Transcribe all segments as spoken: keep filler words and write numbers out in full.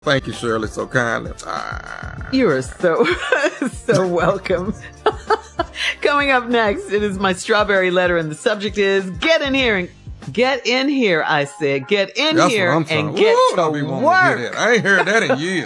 Thank you, Shirley, so kindly. Ah. You are so, so welcome. Coming up next, it is my strawberry letter, and the subject is get in here and get in here. I said, get in That's here and get Ooh, to I be wanting work. to hear that. I ain't heard that in years.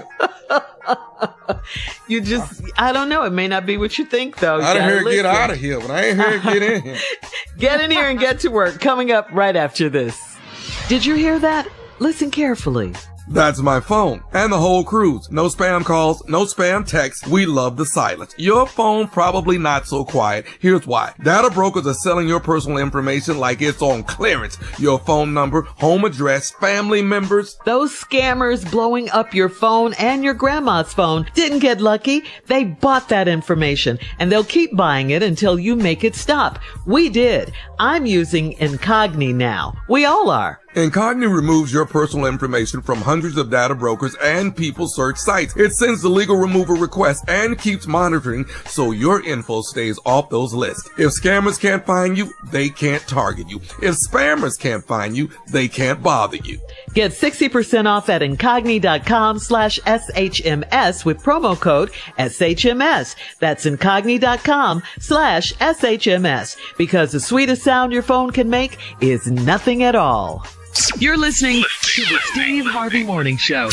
You just, I don't know. It may not be what you think, though. You I done gotta heard listen. get out of here, but I ain't heard get in here. Get in here and get to work. Coming up right after this. Did you hear that? Listen carefully. That's my phone and the whole cruise. No spam calls, no spam texts. We love the silence. Your phone probably not so quiet. Here's why. Data brokers are selling your personal information like it's on clearance. Your phone number, home address, family members. Those scammers blowing up your phone and your grandma's phone didn't get lucky. They bought that information, and they'll keep buying it until you make it stop. We did. I'm using Incogni now. We all are. Incogni removes your personal information from hundreds of data brokers and people search sites. It sends the legal removal request and keeps monitoring so your info stays off those lists. If scammers can't find you, they can't target you. If spammers can't find you, they can't bother you. Get sixty percent off at Incogni.com slash SHMS with promo code S H M S. That's Incogni.com slash SHMS, because the sweetest sound your phone can make is nothing at all. You're listening to the Steve Harvey Morning Show.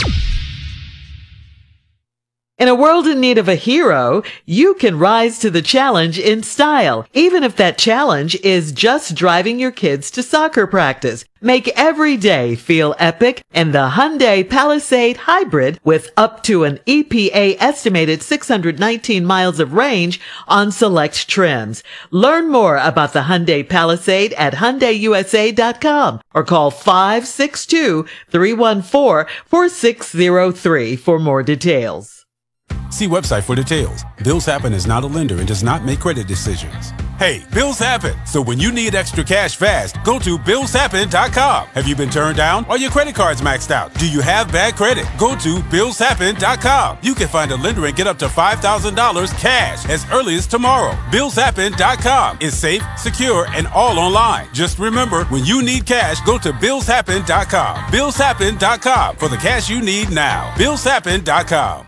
In a world in need of a hero, you can rise to the challenge in style, even if that challenge is just driving your kids to soccer practice. Make every day feel epic in the Hyundai Palisade Hybrid with up to an E P A estimated six hundred nineteen miles of range on select trims. Learn more about the Hyundai Palisade at Hyundai U S A dot com or call five six two, three one four, four six zero three for more details. See website for details. Bills Happen is not a lender and does not make credit decisions. Hey, bills happen. So when you need extra cash fast, go to bills happen dot com. Have you been turned down? Are your credit cards maxed out? Do you have bad credit? Go to bills happen dot com. You can find a lender and get up to five thousand dollars cash as early as tomorrow. bills happen dot com is safe, secure, and all online. Just remember, when you need cash, go to bills happen dot com. bills happen dot com for the cash you need now. bills happen dot com.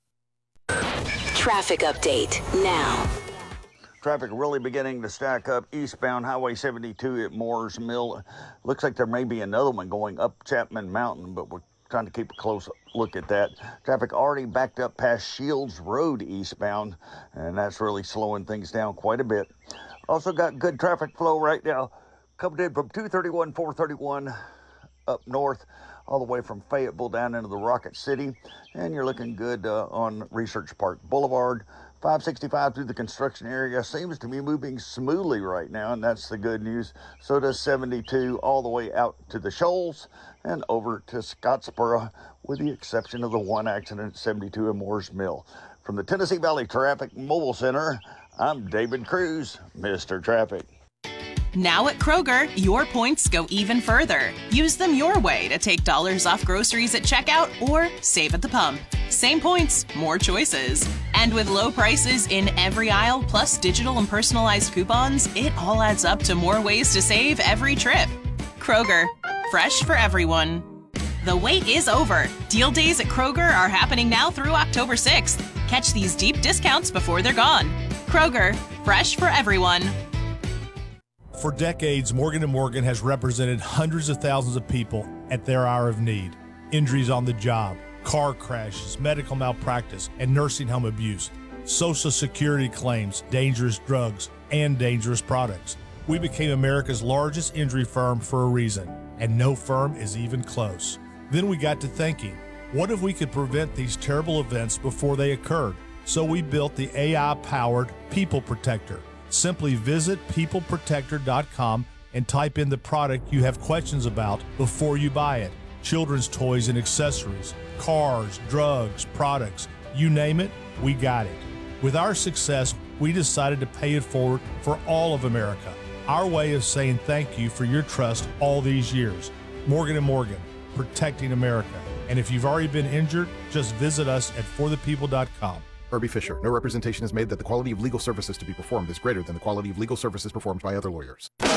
Traffic update now. Traffic really beginning to stack up eastbound Highway seventy-two at Moores Mill. Looks like there may be another one going up Chapman Mountain, but we're trying to keep a close look at that. Traffic already backed up past Shields Road eastbound, and that's really slowing things down quite a bit. Also got good traffic flow right now coming in from two thirty-one, four thirty-one up north, all the way from Fayetteville down into the Rocket City. And you're looking good uh, on Research Park Boulevard. five sixty-five through the construction area seems to be moving smoothly right now, and that's the good news. So does seventy-two all the way out to the Shoals and over to Scottsboro, with the exception of the one accident at seventy-two in Moores Mill. From the Tennessee Valley Traffic Mobile Center, I'm David Cruz, Mister Traffic. Now at Kroger, your points go even further. Use them your way to take dollars off groceries at checkout or save at the pump. Same points, more choices. And with low prices in every aisle, plus digital and personalized coupons, it all adds up to more ways to save every trip. Kroger, fresh for everyone. The wait is over. Deal days at Kroger are happening now through October sixth. Catch these deep discounts before they're gone. Kroger, fresh for everyone. For decades, Morgan and Morgan has represented hundreds of thousands of people at their hour of need. Injuries on the job, car crashes, medical malpractice, and nursing home abuse, Social Security claims, dangerous drugs, and dangerous products. We became America's largest injury firm for a reason, and no firm is even close. Then we got to thinking, what if we could prevent these terrible events before they occurred? So we built the A I-powered People Protector. Simply visit people protector dot com and type in the product you have questions about before you buy it. Children's toys and accessories, cars, drugs, products, you name it, we got it. With our success, we decided to pay it forward for all of America. Our way of saying thank you for your trust all these years. Morgan and Morgan, protecting America. And if you've already been injured, just visit us at for the people dot com. Herbie Fisher. No representation is made that the quality of legal services to be performed is greater than the quality of legal services performed by other lawyers.